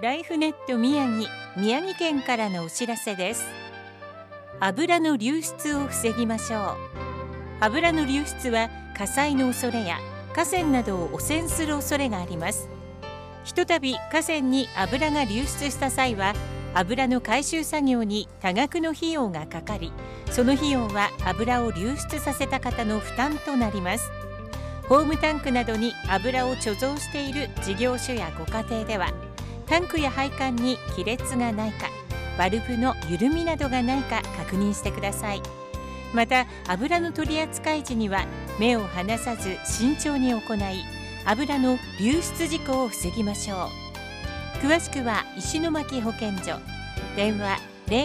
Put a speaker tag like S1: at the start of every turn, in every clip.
S1: ライフネット宮城県からのお知らせです。油の流出を防ぎましょう。油の流出は火災の恐れや河川などを汚染する恐れがあります。ひとたび河川に油が流出した際は、油の回収作業に多額の費用がかかり、その費用は油を流出させた方の負担となります。ホームタンクなどに油を貯蔵している事業所やご家庭では、タンクや配管に亀裂がないか、バルブの緩みなどがないか確認してください。また、油の取り扱い時には目を離さず慎重に行い、油の流出事故を防ぎましょう。詳しくは石巻保健所、電話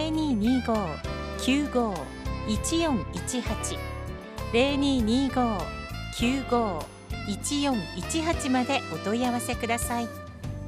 S1: 0225-95-1418 0225-95-1418 までお問い合わせください。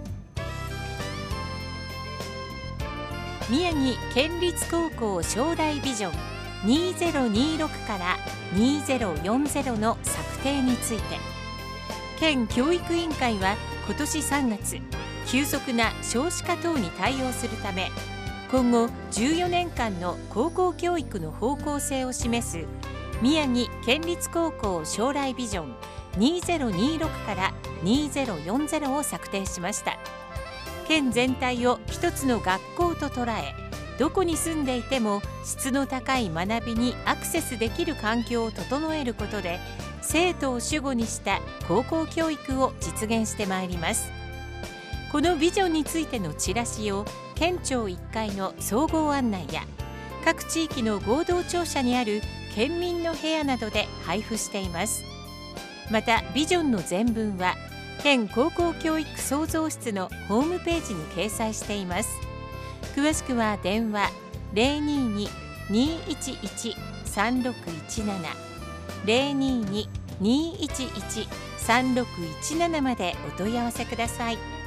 S1: 宮城県立高校将来ビジョン2026から2040の策定について、県教育委員会は今年3月、急速な少子化等に対応するため、今後14年間の高校教育の方向性を示す宮城県立高校将来ビジョン2026から2040を策定しました。県全体を一つの学校と捉え、どこに住んでいても質の高い学びにアクセスできる環境を整えることで、生徒を主語にした高校教育を実現してまいります。このビジョンについてのチラシを県庁1階の総合案内や各地域の合同庁舎にある県民の部屋などで配布しています。また、ビジョンの全文は県高校教育創造室のホームページに掲載しています。詳しくは電話 022-211-3617 022-211-3617 までお問い合わせください。